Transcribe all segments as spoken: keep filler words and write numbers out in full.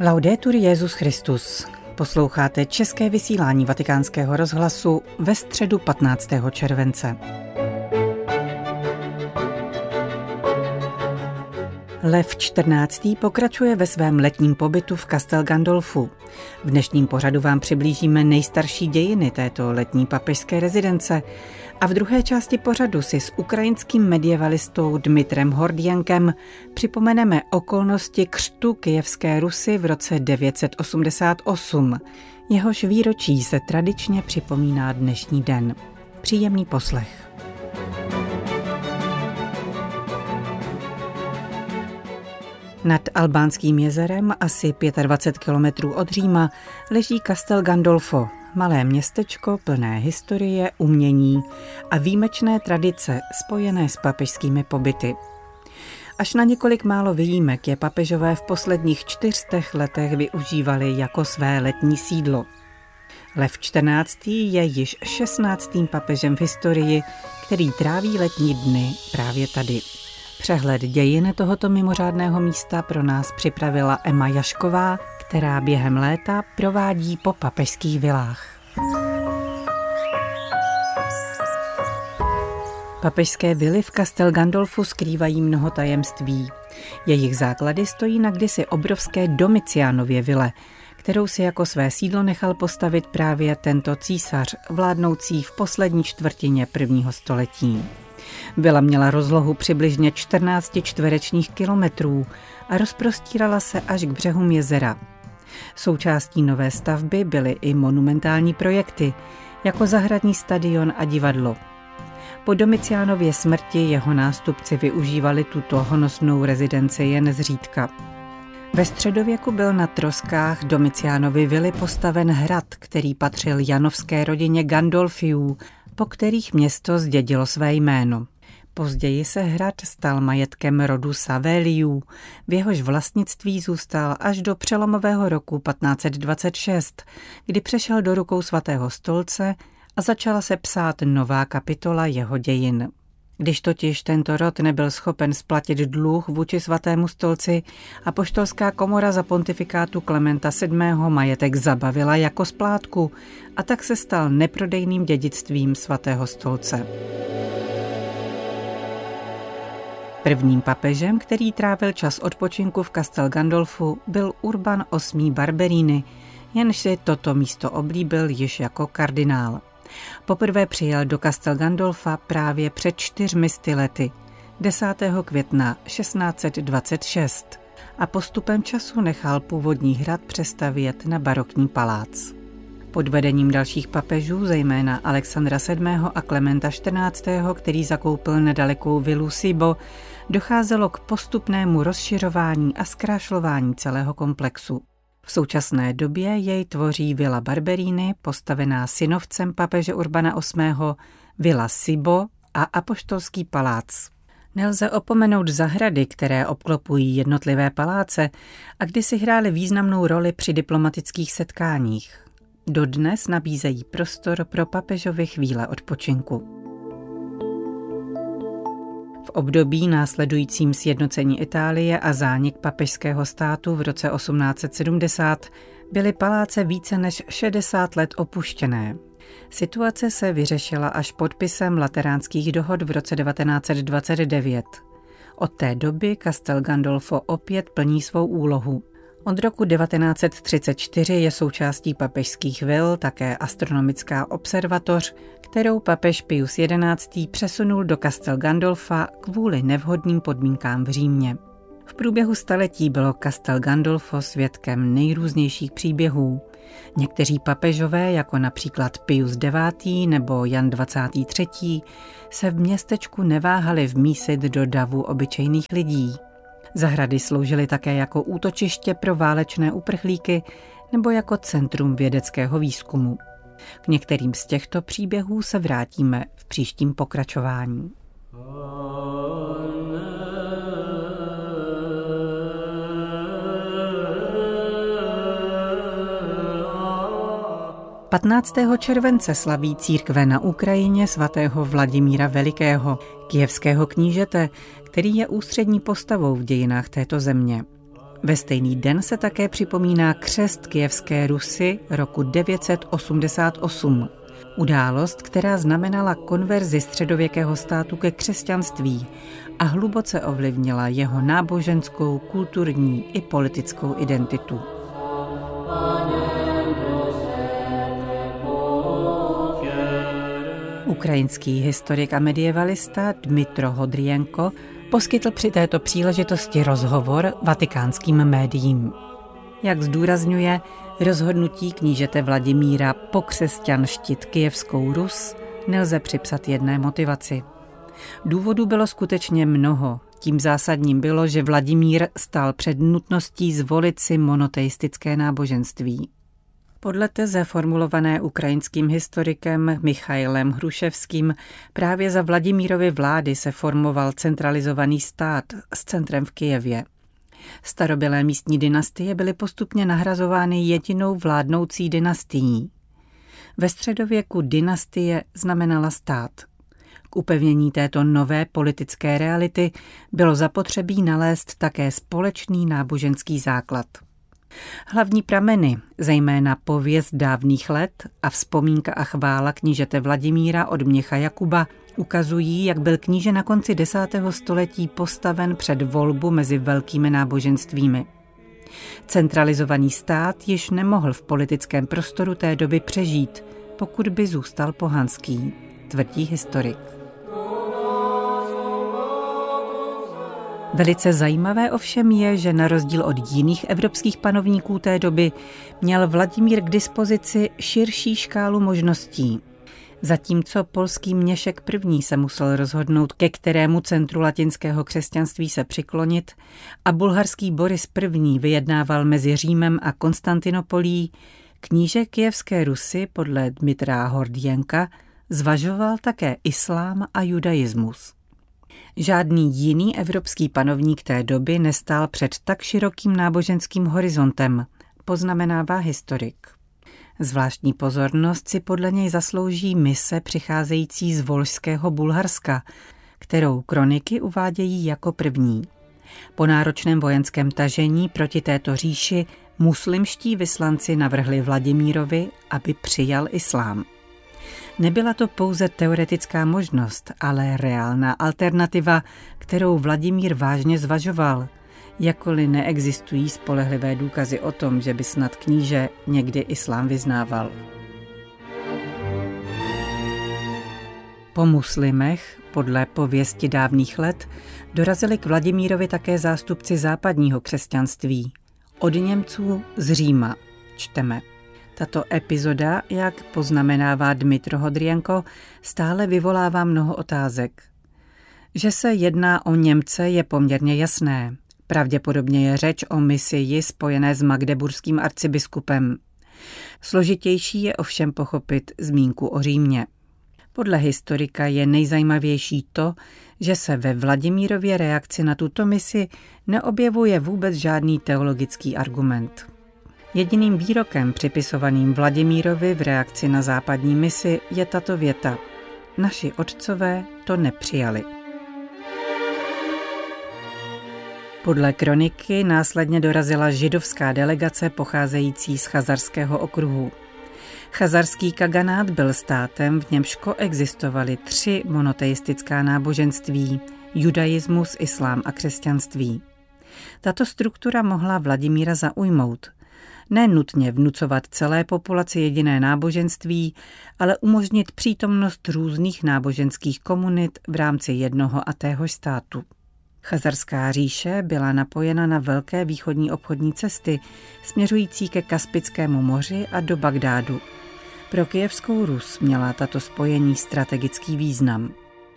Laudetur Jesus Christus. Posloucháte české vysílání Vatikánského rozhlasu ve středu patnáctého července. Lev čtrnáctý pokračuje ve svém letním pobytu v Castel Gandolfu. V dnešním pořadu vám přiblížíme nejstarší dějiny této letní papežské rezidence a v druhé části pořadu si s ukrajinským medievalistou Dmitrem Hordjenkem připomeneme okolnosti křtu Kyjevské Rusy v roce devět set osmdesát osm. Jehož výročí se tradičně připomíná dnešní den. Příjemný poslech. Nad Albánským jezerem, asi dvacet pět kilometrů od Říma, leží Castel Gandolfo, malé městečko plné historie, umění a výjimečné tradice spojené s papežskými pobyty. Až na několik málo výjimek je papežové v posledních čtyřstech letech využívali jako své letní sídlo. Lev čtrnáctý je již šestnáctým papežem v historii, který tráví letní dny právě tady. Přehled dějin tohoto mimořádného místa pro nás připravila Emma Jašková, která během léta provádí po papežských vilách. Papežské vily v Castel Gandolfu skrývají mnoho tajemství. Jejich základy stojí na kdysi obrovské Domiciánově vile, kterou si jako své sídlo nechal postavit právě tento císař, vládnoucí v poslední čtvrtině prvního století. Vila měla rozlohu přibližně čtrnáct čtverečních kilometrů a rozprostírala se až k břehům jezera. Součástí nové stavby byly i monumentální projekty, jako zahradní stadion a divadlo. Po Domiciánově smrti jeho nástupci využívali tuto honosnou rezidenci jen zřídka. Ve středověku byl na troskách Domiciánovy vily postaven hrad, který patřil janovské rodině Gandolfiů, po kterých město zdědilo své jméno. Později se hrad stal majetkem rodu Savéliů, v jehož vlastnictví zůstal až do přelomového roku patnáct set dvacet šest, kdy přešel do rukou svatého stolce a začala se psát nová kapitola jeho dějin. Když totiž tento rod nebyl schopen splatit dluh vůči svatému stolci, apoštolská komora za pontifikátu Klementa sedmého majetek zabavila jako splátku a tak se stal neprodejným dědictvím svatého stolce. Prvním papežem, který trávil čas odpočinku v Castel Gandolfu, byl Urban osmý Barberini, jenž si toto místo oblíbil již jako kardinál. Poprvé přijel do Castel Gandolfa právě před čtyřmi sty lety, desátého května šestnáct set dvacet šest, a postupem času nechal původní hrad přestavět na barokní palác. Pod vedením dalších papežů, zejména Alexandra sedmého a Klementa čtrnáctého, který zakoupil nedalekou vilu Sibo, docházelo k postupnému rozšiřování a zkrášlování celého komplexu. V současné době jej tvoří vila Barberini, postavená synovcem papeže Urbana osmého, vila Sibo a apoštolský palác. Nelze opomenout zahrady, které obklopují jednotlivé paláce a kdysi hrály významnou roli při diplomatických setkáních. Dodnes nabízejí prostor pro papežovy chvíle odpočinku. V období následujícím sjednocení Itálie a zánik papežského státu v roce osmnáct set sedmdesát byly paláce více než šedesát let opuštěné. Situace se vyřešila až podpisem Lateránských dohod v roce devatenáct set dvacet devět. Od té doby Castel Gandolfo opět plní svou úlohu. Od roku devatenáct set třicet čtyři je součástí papežských vil také astronomická observatoř, kterou papež Pius jedenáctý přesunul do Castel Gandolfa kvůli nevhodným podmínkám v Římě. V průběhu staletí bylo Castel Gandolfo svědkem nejrůznějších příběhů. Někteří papežové, jako například Pius devátý nebo Jan dvacátý třetí, se v městečku neváhali vmísit do davu obyčejných lidí. Zahrady sloužily také jako útočiště pro válečné uprchlíky nebo jako centrum vědeckého výzkumu. K některým z těchto příběhů se vrátíme v příštím pokračování. patnáctého července slaví církve na Ukrajině svatého Vladimíra Velikého, kyjevského knížete, který je ústřední postavou v dějinách této země. Ve stejný den se také připomíná křest Kyjevské Rusy roku devět set osmdesát osm. Událost, která znamenala konverzi středověkého státu ke křesťanství a hluboce ovlivnila jeho náboženskou, kulturní i politickou identitu. Ukrajinský historik a medievalista Dmytro Hodryenko poskytl při této příležitosti rozhovor vatikánským médiím. Jak zdůrazňuje, rozhodnutí knížete Vladimíra pokřesťanštit Kyjevskou Rus nelze připsat jedné motivaci. Důvodů bylo skutečně mnoho. Tím zásadním bylo, že Vladimír stál před nutností zvolit si monoteistické náboženství. Podle teze formulované ukrajinským historikem Michailem Hruševským právě za Vladimírovy vlády se formoval centralizovaný stát s centrem v Kyjevě. Starobylé místní dynastie byly postupně nahrazovány jedinou vládnoucí dynastií. Ve středověku dynastie znamenala stát. K upevnění této nové politické reality bylo zapotřebí nalézt také společný náboženský základ. Hlavní prameny, zejména pověst dávných let a vzpomínka a chvála knížete Vladimíra od Mnicha Jakuba, ukazují, jak byl kníže na konci desátého století postaven před volbu mezi velkými náboženstvími. Centralizovaný stát již nemohl v politickém prostoru té doby přežít, pokud by zůstal pohanský, tvrdí historik. Velice zajímavé ovšem je, že na rozdíl od jiných evropských panovníků té doby měl Vladimír k dispozici širší škálu možností. Zatímco polský Měšek I. se musel rozhodnout, ke kterému centru latinského křesťanství se přiklonit, a bulharský Boris I. vyjednával mezi Římem a Konstantinopolí, kníže Kyjevské Rusy podle Dmytra Hordyenka zvažoval také islám a judaismus. Žádný jiný evropský panovník té doby nestál před tak širokým náboženským horizontem, poznamenává historik. Zvláštní pozornost si podle něj zaslouží mise přicházející z volžského Bulharska, kterou kroniky uvádějí jako první. Po náročném vojenském tažení proti této říši muslimští vyslanci navrhli Vladimírovi, aby přijal islám. Nebyla to pouze teoretická možnost, ale reálná alternativa, kterou Vladimír vážně zvažoval, jakkoliv neexistují spolehlivé důkazy o tom, že by snad kníže někdy islám vyznával. Po muslimech, podle pověsti dávných let, dorazili k Vladimírovi také zástupci západního křesťanství, od Němců z Říma, čteme. Tato epizoda, jak poznamenává Dmytro Hodryenko, stále vyvolává mnoho otázek. Že se jedná o Němce, je poměrně jasné. Pravděpodobně je řeč o misii spojené s magdeburským arcibiskupem. Složitější je ovšem pochopit zmínku o Římě. Podle historika je nejzajímavější to, že se ve Vladimírově reakci na tuto misi neobjevuje vůbec žádný teologický argument. Jediným výrokem připisovaným Vladimírovi v reakci na západní misi je tato věta: naši otcové to nepřijali. Podle kroniky následně dorazila židovská delegace pocházející z chazarského okruhu. Chazarský kaganát byl státem, v němž koexistovaly tři monoteistická náboženství – judaismus, islám a křesťanství. Tato struktura mohla Vladimíra zaujmout. Ne nutně vnucovat celé populaci jediné náboženství, ale umožnit přítomnost různých náboženských komunit v rámci jednoho a téhož státu. Chazarská říše byla napojena na velké východní obchodní cesty, směřující ke Kaspickému moři a do Bagdádu. Pro Kyjevskou Rus měla tato spojení strategický význam.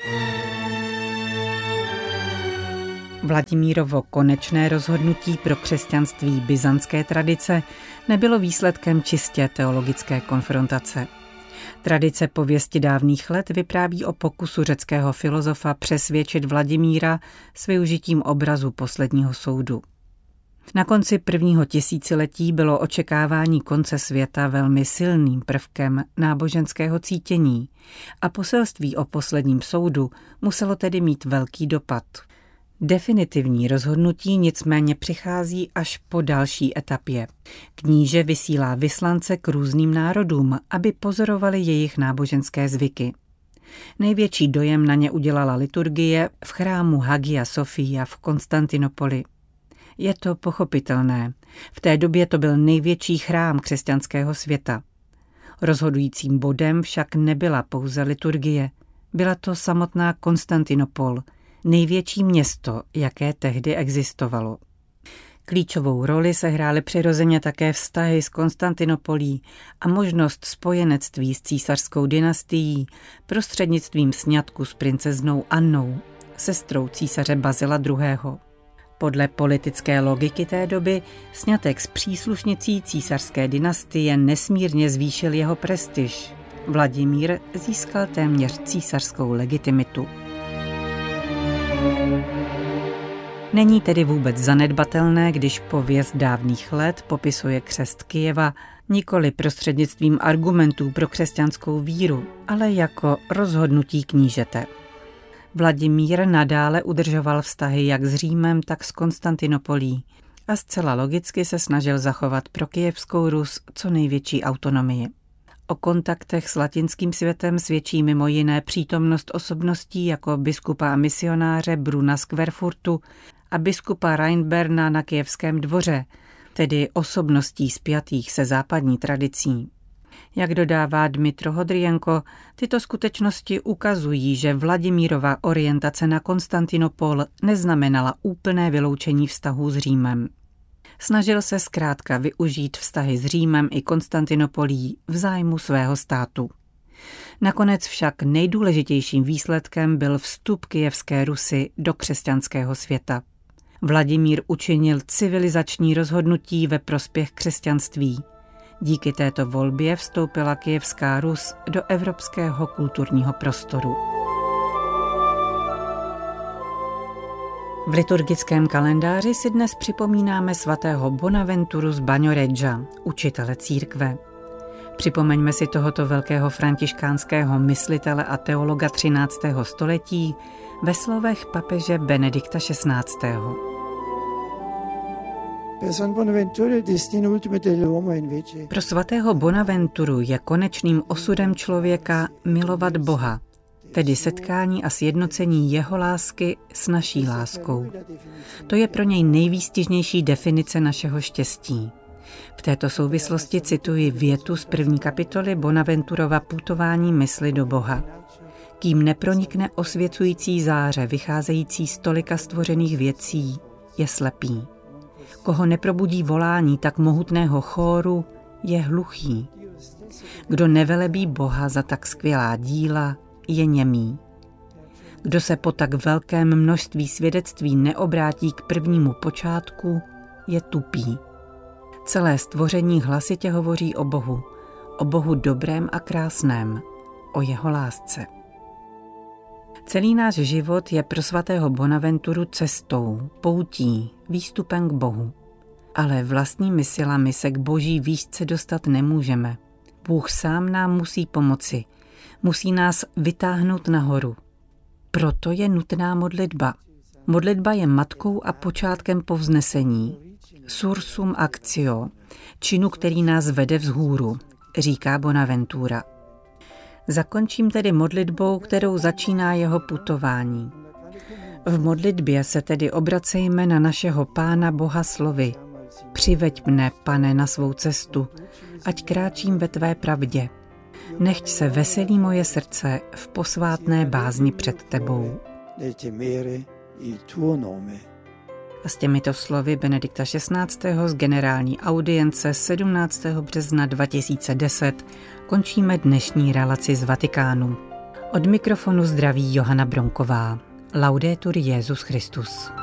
Vladimírovo konečné rozhodnutí pro křesťanství byzantské tradice nebylo výsledkem čistě teologické konfrontace. Tradice pověsti dávných let vypráví o pokusu řeckého filozofa přesvědčit Vladimíra s využitím obrazu posledního soudu. Na konci prvního tisíciletí bylo očekávání konce světa velmi silným prvkem náboženského cítění a poselství o posledním soudu muselo tedy mít velký dopad. Definitivní rozhodnutí nicméně přichází až po další etapě. Kníže vysílá vyslance k různým národům, aby pozorovali jejich náboženské zvyky. Největší dojem na ně udělala liturgie v chrámu Hagia Sophia v Konstantinopoli. Je to pochopitelné. V té době to byl největší chrám křesťanského světa. Rozhodujícím bodem však nebyla pouze liturgie. Byla to samotná Konstantinopol, největší město, jaké tehdy existovalo. Klíčovou roli sehrály přirozeně také vztahy s Konstantinopolí a možnost spojenectví s císařskou dynastií prostřednictvím sňatku s princeznou Annou, sestrou císaře Bazila druhého. Podle politické logiky té doby sňatek s příslušnicí císařské dynastie nesmírně zvýšil jeho prestiž. Vladimír získal téměř císařskou legitimitu. Není tedy vůbec zanedbatelné, když pověst dávných let popisuje křest Kyjeva nikoli prostřednictvím argumentů pro křesťanskou víru, ale jako rozhodnutí knížete. Vladimír nadále udržoval vztahy jak s Římem, tak s Konstantinopolí a zcela logicky se snažil zachovat pro Kyjevskou Rus co největší autonomii. O kontaktech s latinským světem svědčí mimo jiné přítomnost osobností jako biskupa a misionáře Bruna z Querfurtu a biskupa Reinberna na Kyjevském dvoře, tedy osobností spjatých se západní tradicí. Jak dodává Dmytro Hodryenko, tyto skutečnosti ukazují, že Vladimírova orientace na Konstantinopol neznamenala úplné vyloučení vztahů s Římem. Snažil se zkrátka využít vztahy s Římem i Konstantinopolí v zájmu svého státu. Nakonec však nejdůležitějším výsledkem byl vstup Kyjevské Rusy do křesťanského světa. Vladimír učinil civilizační rozhodnutí ve prospěch křesťanství. Díky této volbě vstoupila Kyjevská Rus do evropského kulturního prostoru. V liturgickém kalendáři si dnes připomínáme svatého Bonaventuru z Bagnoreggia, učitele církve. Připomeňme si tohoto velkého františkánského myslitele a teologa třináctého století ve slovech papeže Benedikta šestnáctého. Pro svatého Bonaventuru je konečným osudem člověka milovat Boha, tedy setkání a sjednocení jeho lásky s naší láskou. To je pro něj nejvýstižnější definice našeho štěstí. V této souvislosti cituji větu z první kapitoly Bonaventurova putování mysli do Boha. Kým nepronikne osvěcující záře vycházející z tolika stvořených věcí, je slepý. Koho neprobudí volání tak mohutného chóru, je hluchý. Kdo nevelebí Boha za tak skvělá díla, je němý. Kdo se po tak velkém množství svědectví neobrátí k prvnímu počátku, je tupý. Celé stvoření hlasitě hovoří o Bohu, o Bohu dobrém a krásném, o jeho lásce. Celý náš život je pro svatého Bonaventuru cestou, poutí, výstupem k Bohu. Ale vlastními silami se k boží výšce dostat nemůžeme. Bůh sám nám musí pomoci, musí nás vytáhnout nahoru. Proto je nutná modlitba. Modlitba je matkou a počátkem povznesení. Sursum actio, činu, který nás vede vzhůru, říká Bonaventura. Zakončím tedy modlitbou, kterou začíná jeho putování. V modlitbě se tedy obracejme na našeho Pána Boha slovy. Přiveď mne, Pane, na svou cestu, ať kráčím ve tvé pravdě. Nechť se veselí moje srdce v posvátné bázni před tebou. A s těmito slovy Benedikta šestnáctého z generální audience sedmnáctého března dva tisíce deset končíme dnešní relaci z Vatikánu. Od mikrofonu zdraví Johana Bronková. Laudetur Jesus Christus.